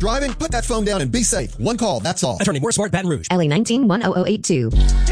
driving, put that phone down and be safe. One call, that's all. Attorney Moore Smart, Baton Rouge. LA 19-10082.